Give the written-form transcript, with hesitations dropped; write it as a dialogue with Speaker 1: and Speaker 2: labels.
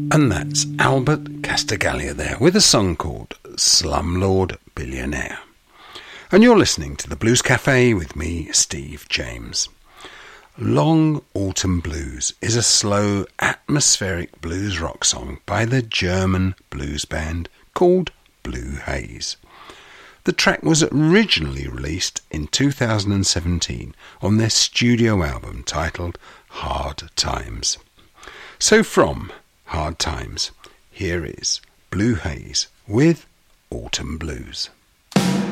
Speaker 1: And that's Albert Castigaglia there with a song called Slumlord Billionaire. And you're listening to the Blues Cafe with me, Steve James. Long Autumn Blues is a slow, atmospheric blues rock song by the German blues band called Blue Haze. The track was originally released in 2017 on their studio album titled Hard Times. So from Hard Times, here is Blue Haze with Autumn Blues.